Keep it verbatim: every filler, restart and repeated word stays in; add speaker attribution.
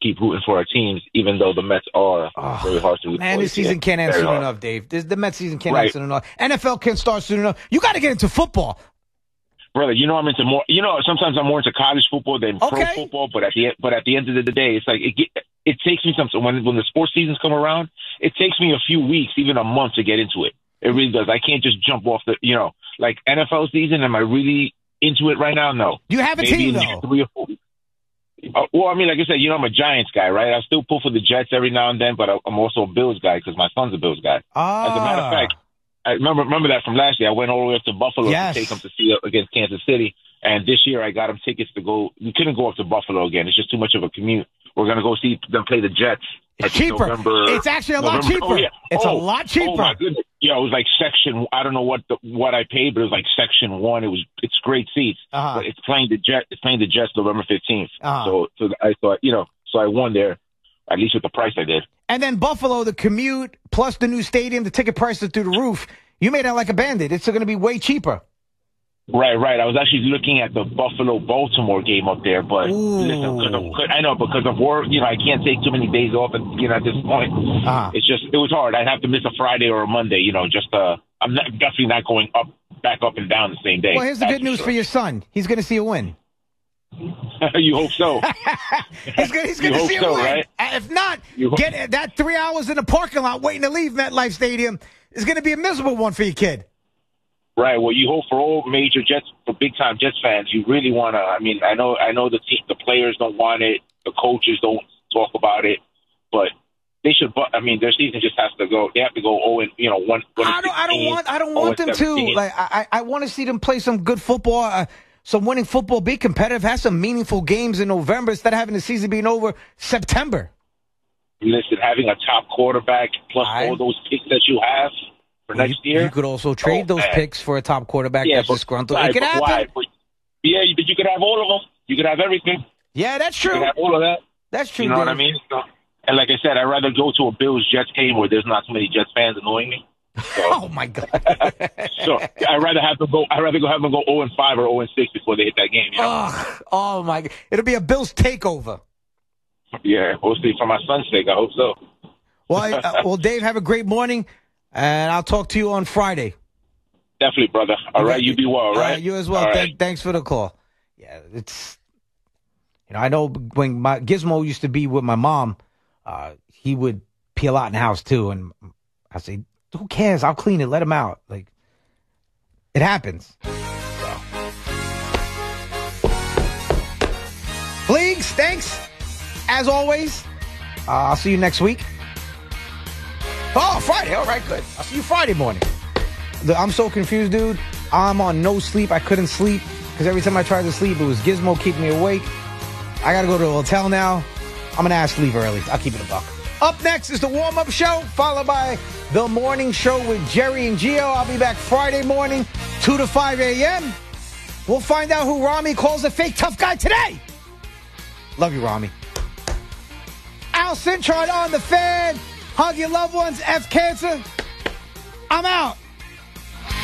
Speaker 1: keep rooting for our teams, even though the Mets are
Speaker 2: oh,
Speaker 1: very hard to root
Speaker 2: man,
Speaker 1: for.
Speaker 2: this season can't end soon
Speaker 1: hard.
Speaker 2: enough, Dave. This, the Mets season can't
Speaker 1: right.
Speaker 2: end soon enough. N F L can't start soon enough. You got to get into football.
Speaker 1: Brother, you know I'm into more. You know, sometimes I'm more into college football than
Speaker 2: okay.
Speaker 1: pro football. But at the but at the end of the day, it's like it get, it takes me some when when the sports seasons come around. It takes me a few weeks, even a month, to get into it. It really does. I can't just jump off the you know like N F L season. Am I really into it right now? No.
Speaker 2: You have a
Speaker 1: Maybe
Speaker 2: team
Speaker 1: in
Speaker 2: though.
Speaker 1: Three or four. Uh, well, I mean, like I said, you know, I'm a Giants guy, right? I still pull for the Jets every now and then, but I'm also a Bills guy because my son's a Bills guy.
Speaker 2: Ah.
Speaker 1: As a matter of fact, I remember remember that from last year. I went all the way up to Buffalo
Speaker 2: yes.
Speaker 1: to take him to see it against Kansas City. And this year I got him tickets to go. We couldn't go up to Buffalo again. It's just too much of a commute. We're going to go see them play the Jets.
Speaker 2: It's cheaper.
Speaker 1: November,
Speaker 2: it's actually a
Speaker 1: November.
Speaker 2: lot cheaper.
Speaker 1: Oh, yeah.
Speaker 2: It's
Speaker 1: oh,
Speaker 2: a lot cheaper.
Speaker 1: Oh, my goodness. Yeah, it was like section, I don't know what the, what I paid, but it was like section one. It was, it's great seats.
Speaker 2: Uh-huh.
Speaker 1: But it's playing the Jet, it's playing the Jets November fifteenth.
Speaker 2: Uh-huh.
Speaker 1: So, so I thought, you know, so I won there, at least with the price I did.
Speaker 2: And then Buffalo, the commute, plus the new stadium, the ticket prices through the roof. You made out like a bandit. It's going to be way cheaper.
Speaker 1: Right, right. I was actually looking at the Buffalo-Baltimore game up there, but
Speaker 2: Ooh.
Speaker 1: listen, because of, I know because of work, you know, I can't take too many days off. At, you know, at this point,
Speaker 2: uh-huh.
Speaker 1: it's just it was hard. I'd have to miss a Friday or a Monday. You know, just uh, I'm not, definitely not going up, back up and down the same day.
Speaker 2: Well, here's the good news
Speaker 1: for, sure.
Speaker 2: for your son. He's going to see a win.
Speaker 1: You hope so.
Speaker 2: he's going he's to see
Speaker 1: so,
Speaker 2: a win.
Speaker 1: Right?
Speaker 2: If not,
Speaker 1: you
Speaker 2: get
Speaker 1: hope-
Speaker 2: that three hours in the parking lot waiting to leave MetLife Stadium is going to be a miserable one for your kid.
Speaker 1: Right. Well, you hope for all major Jets, for big time Jets fans, you really want to. I mean, I know, I know the team, the players don't want it, the coaches don't talk about it, but they should. I mean, their season just has to go. They have to go oh and you know one.
Speaker 2: I don't. I don't want. I don't want them to. Like, I, I want to see them play some good football, uh, some winning football, be competitive, have some meaningful games in November instead of having the season being over September.
Speaker 1: Listen, having a top quarterback plus
Speaker 2: I,
Speaker 1: all those picks that you have. For
Speaker 2: well,
Speaker 1: next
Speaker 2: you,
Speaker 1: year,
Speaker 2: you could also trade
Speaker 1: oh,
Speaker 2: those
Speaker 1: man.
Speaker 2: picks for a top quarterback
Speaker 1: yeah,
Speaker 2: that's
Speaker 1: but,
Speaker 2: disgruntled.
Speaker 1: Why,
Speaker 2: it could happen.
Speaker 1: Why? But, yeah, but you could have all of them. You could have everything.
Speaker 2: Yeah, that's true.
Speaker 1: You could have all of that.
Speaker 2: That's true.
Speaker 1: You know
Speaker 2: Dave.
Speaker 1: what I mean? So, and like I said, I'd rather go to a Bills Jets game where there's not so many Jets fans annoying me. So,
Speaker 2: oh my God!
Speaker 1: so I'd rather have them go. I'd rather go have them go zero and five or zero and six before they hit that game. You know?
Speaker 2: oh, oh my God! It'll be a Bills takeover.
Speaker 1: Yeah, we'll see. For my son's sake, I hope so.
Speaker 2: Well, uh, well, Dave, have a great morning. And I'll talk to you on Friday.
Speaker 1: Definitely, brother. All right, you be well, all right?
Speaker 2: Uh, you as well.
Speaker 1: All
Speaker 2: Thank,
Speaker 1: right.
Speaker 2: Thanks for the call. Yeah, it's, you know, I know when my Gizmo used to be with my mom, uh, he would pee a lot in the house too. And I say, who cares? I'll clean it. Let him out. Like, it happens. So. Leagues, thanks. As always, uh, I'll see you next week. Oh, Friday. All right, good. I'll see you Friday morning. The, I'm so confused, dude. I'm on no sleep. I couldn't sleep because every time I tried to sleep, it was Gizmo keeping me awake. I got to go to a hotel now. I'm going to ask to leave early. I'll keep it a buck. Up next is the warm-up show, followed by the morning show with Jerry and Gio. I'll be back Friday morning, two to five a.m. We'll find out who Rami calls a fake tough guy today. Love you, Rami. Al Cintron on the Fan. Hug your loved ones. F cancer. I'm out.